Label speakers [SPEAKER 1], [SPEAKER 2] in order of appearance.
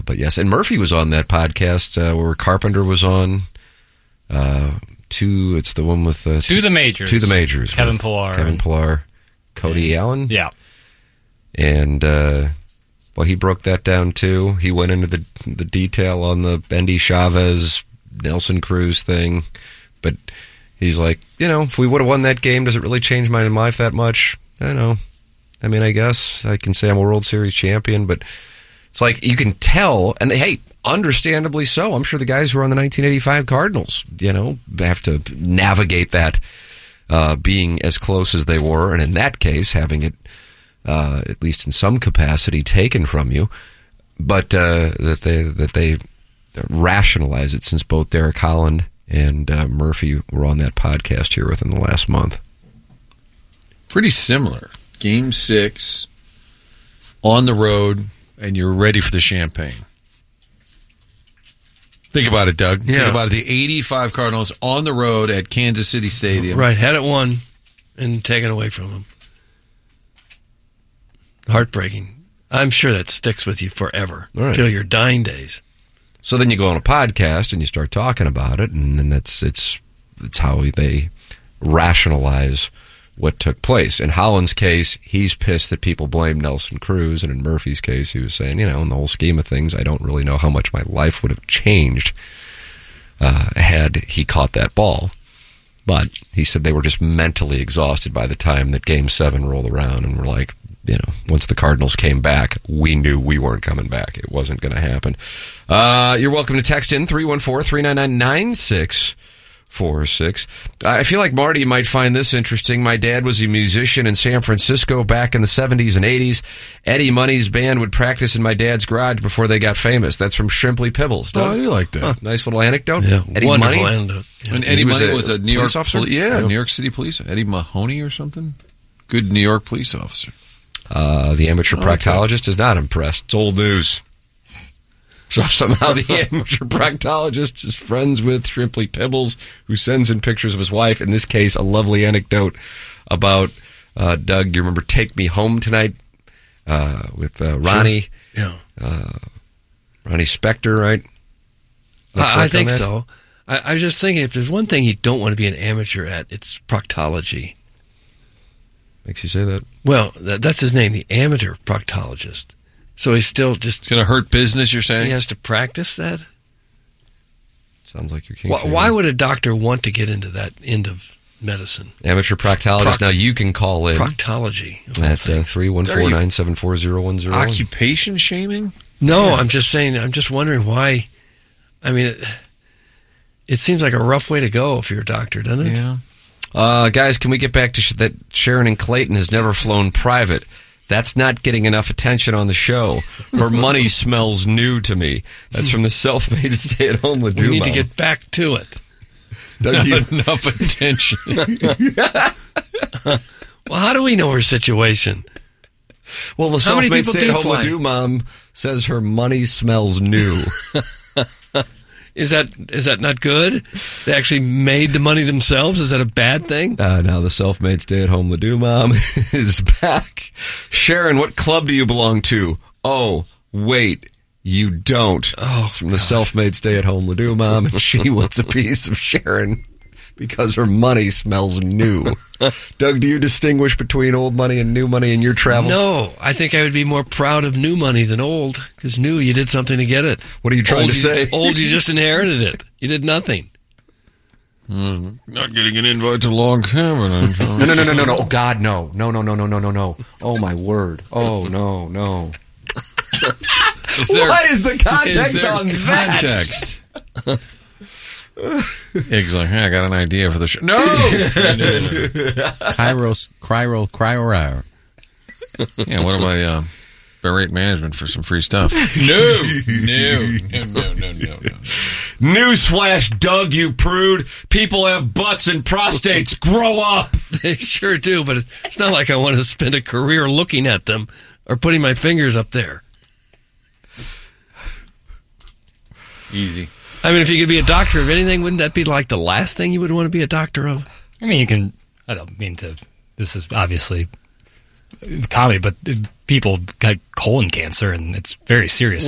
[SPEAKER 1] But yes, and Murphy was on that podcast where Carpenter was on. It's the one with
[SPEAKER 2] To the Majors.
[SPEAKER 1] To the Majors.
[SPEAKER 2] Kevin Pillar.
[SPEAKER 1] Cody Allen.
[SPEAKER 2] Yeah.
[SPEAKER 1] And he broke that down too. He went into the detail on the Bendy Chavez, Nelson Cruz thing. But he's like, if we would have won that game, does it really change my life that much? I don't know. I mean, I guess I can say I'm a World Series champion, but it's like you can tell, and hey, understandably so. I'm sure the guys who are on the 1985 Cardinals, have to navigate that being as close as they were, and in that case, having it at least in some capacity taken from you, but that they rationalize it, since both Derek Holland and Murphy were on that podcast here within the last month.
[SPEAKER 3] Pretty similar. Game 6, on the road, and you're ready for the champagne. Think about it, Doug.
[SPEAKER 4] Yeah.
[SPEAKER 3] Think about it. The 85 Cardinals on the road at Kansas City Stadium.
[SPEAKER 4] Right, had it won and taken away from them. Heartbreaking. I'm sure that sticks with you forever,
[SPEAKER 1] right,
[SPEAKER 4] till your dying days.
[SPEAKER 1] So then you go on a podcast and you start talking about it, and then it's how they rationalize what took place. In Holland's case, he's pissed that people blame Nelson Cruz, and in Murphy's case, he was saying, in the whole scheme of things, I don't really know how much my life would have changed had he caught that ball. But he said they were just mentally exhausted by the time that Game 7 rolled around, and were like, once the Cardinals came back, we knew we weren't coming back. It wasn't going to happen. You're welcome to text in 314-399-9646. I feel like Marty might find this interesting. My dad was a musician in San Francisco back in the 70s and 80s. Eddie Money's band would practice in my dad's garage before they got famous. That's from Shrimply Pibbles.
[SPEAKER 3] Oh, I do like that.
[SPEAKER 1] Nice little anecdote.
[SPEAKER 4] Yeah,
[SPEAKER 1] Eddie
[SPEAKER 4] wonderful
[SPEAKER 1] Money.
[SPEAKER 4] anecdote. Yeah.
[SPEAKER 3] And Eddie Money was a New York
[SPEAKER 1] police officer?
[SPEAKER 3] New York City police. Eddie Mahoney or something? Good New York police officer.
[SPEAKER 1] The amateur proctologist is not impressed. It's old news. So somehow the amateur proctologist is friends with Shrimply Pibbles, who sends in pictures of his wife. In this case, a lovely anecdote about, Doug, you remember Take Me Home Tonight with Ronnie?
[SPEAKER 4] Sure. Yeah.
[SPEAKER 1] Ronnie Spector, right?
[SPEAKER 4] I think so. I was just thinking, if there's one thing you don't want to be an amateur at, it's proctology.
[SPEAKER 1] Makes you say that?
[SPEAKER 4] Well, that's his name, the amateur proctologist. So he's still just...
[SPEAKER 3] It's going to hurt business, you're saying?
[SPEAKER 4] He has to practice that?
[SPEAKER 1] Sounds like you're kinky.
[SPEAKER 4] Why would a doctor want to get into that end of medicine?
[SPEAKER 1] Amateur proctologist. Now you can call in.
[SPEAKER 4] Proctology.
[SPEAKER 1] At 314-974-0101.
[SPEAKER 3] Occupation shaming?
[SPEAKER 4] No, I'm just saying, I'm just wondering why. I mean, it seems like a rough way to go if you're a doctor, doesn't it?
[SPEAKER 3] Yeah.
[SPEAKER 1] Guys, can we get back to that Sharon and Clayton has never flown private? That's not getting enough attention on the show. Her money smells new to me. That's from the self-made stay-at-home Ledoux
[SPEAKER 4] We need
[SPEAKER 1] mom.
[SPEAKER 4] to get back to it.
[SPEAKER 1] Doug,
[SPEAKER 3] Not enough attention.
[SPEAKER 4] Well, how do we know her situation?
[SPEAKER 1] Well, the
[SPEAKER 4] How many
[SPEAKER 1] self-made
[SPEAKER 4] people do
[SPEAKER 1] stay-at-home
[SPEAKER 4] fly?
[SPEAKER 1] Ledoux mom says her money smells new.
[SPEAKER 4] Is that not good? They actually made the money themselves? Is that a bad thing?
[SPEAKER 1] Now the self-made stay-at-home Ledoux mom is back. Sharon, what club do you belong to? Oh, wait, you don't.
[SPEAKER 4] Oh,
[SPEAKER 1] it's from the self-made stay-at-home Ledoux mom, and she wants a piece of Sharon because her money smells new. Doug, do you distinguish between old money and new money in your travels?
[SPEAKER 4] No, I think I would be more proud of new money than old, because new, you did something to get it.
[SPEAKER 1] What are you trying to say?
[SPEAKER 4] Old, you just inherited it. You did nothing.
[SPEAKER 3] Not getting an invite to Long Cabin.
[SPEAKER 1] No. Oh, God, no. No. Oh, my word. Oh, no. What is the context on that?
[SPEAKER 3] Context. Egg's like, hey, I got an idea for the show. No!
[SPEAKER 5] Cryo.
[SPEAKER 3] Yeah, what about berate management for some free stuff? No.
[SPEAKER 1] Newsflash, Doug, you prude. People have butts and prostates. Grow up.
[SPEAKER 4] They sure do, but it's not like I want to spend a career looking at them or putting my fingers up there.
[SPEAKER 3] Easy.
[SPEAKER 4] I mean, if you could be a doctor of anything, wouldn't that be like the last thing you would want to be a doctor of?
[SPEAKER 2] I mean, you can. I don't mean to. This is obviously comedy, but people got colon cancer, and it's very serious.